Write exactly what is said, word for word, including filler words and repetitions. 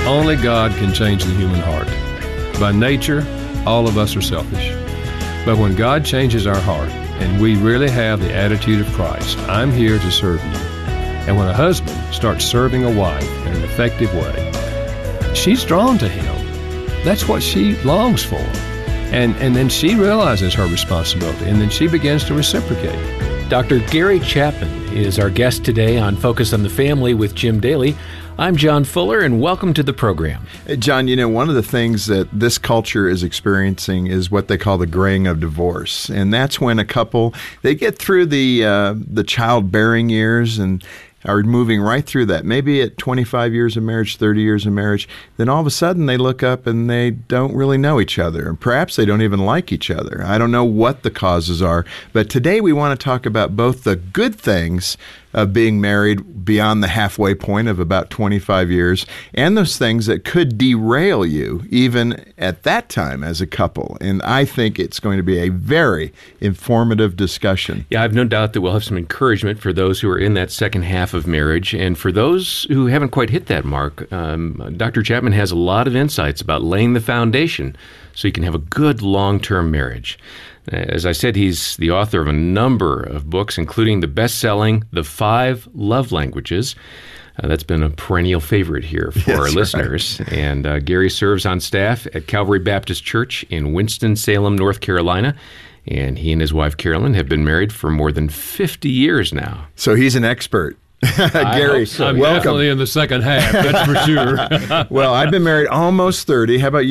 Only God can change the human heart. By nature, all of us are selfish. But when God changes our heart, and we really have the attitude of Christ, I'm here to serve you. And when a husband starts serving a wife in an effective way, she's drawn to him. That's what she longs for. And, and then she realizes her responsibility, and then she begins to reciprocate. Doctor Gary Chapman is our guest today on Focus on the Family with Jim Daly. I'm John Fuller, and welcome to the program. Hey, John, you know, one of the things that this culture is experiencing is what they call the graying of divorce. And that's when a couple, they get through the uh, the childbearing years and are moving right through that. Maybe at twenty-five years of marriage, thirty years of marriage, then all of a sudden they look up and they don't really know each other. And perhaps they don't even like each other. I don't know what the causes are. But today we want to talk about both the good things of being married beyond the halfway point of about twenty-five years, and those things that could derail you even at that time as a couple. And I think it's going to be a very informative discussion. Yeah, I have no doubt that we'll have some encouragement for those who are in that second half of marriage. And for those who haven't quite hit that mark, um, Doctor Chapman has a lot of insights about laying the foundation so you can have a good long-term marriage. As I said, he's the author of a number of books, including the best-selling The Five Love Languages. Uh, that's been a perennial favorite here for Yes, our right. listeners. And uh, Gary serves on staff at Calvary Baptist Church in Winston-Salem, North Carolina. And he and his wife, Carolyn, have been married for more than fifty years now. So he's an expert. Gary, I'm welcome. definitely in the second half, that's for sure. Well, I've been married almost thirty. How about you?